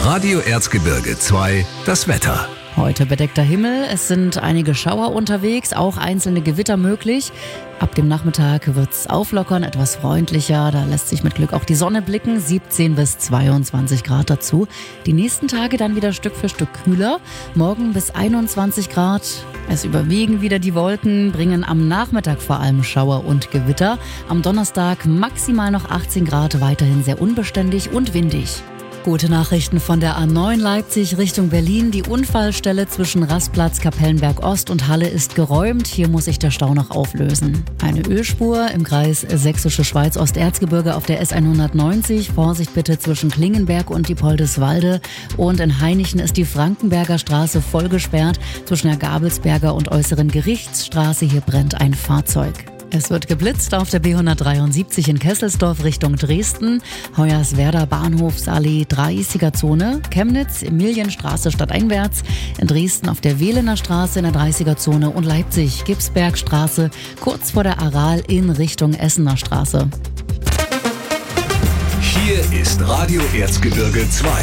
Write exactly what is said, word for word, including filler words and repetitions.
Radio Erzgebirge zwei, das Wetter. Heute bedeckter Himmel, es sind einige Schauer unterwegs, auch einzelne Gewitter möglich. Ab dem Nachmittag wird's auflockern, etwas freundlicher, da lässt sich mit Glück auch die Sonne blicken, siebzehn bis zweiundzwanzig Grad dazu. Die nächsten Tage dann wieder Stück für Stück kühler, morgen bis einundzwanzig Grad. Es überwiegen wieder die Wolken, bringen am Nachmittag vor allem Schauer und Gewitter. Am Donnerstag maximal noch achtzehn Grad, weiterhin sehr unbeständig und windig. Gute Nachrichten von der A neun Leipzig Richtung Berlin. Die Unfallstelle zwischen Rastplatz Kapellenberg Ost und Halle ist geräumt. Hier muss sich der Stau noch auflösen. Eine Ölspur im Kreis Sächsische Schweiz Osterzgebirge auf der S hundertneunzig. Vorsicht bitte zwischen Klingenberg und Diepoldeswalde. Und in Hainichen ist die Frankenberger Straße voll gesperrt. Zwischen der Gabelsberger und Äußeren Gerichtsstraße. Hier brennt ein Fahrzeug. Es wird geblitzt auf der B hundertdreiundsiebzig in Kesselsdorf Richtung Dresden, Hoyerswerda Bahnhofsallee dreißiger Zone, Chemnitz, Emilienstraße stadteinwärts, in Dresden auf der Wehlener Straße in der dreißiger Zone und Leipzig Gipsbergstraße kurz vor der Aral in Richtung Essener Straße. Hier ist Radio Erzgebirge zwei.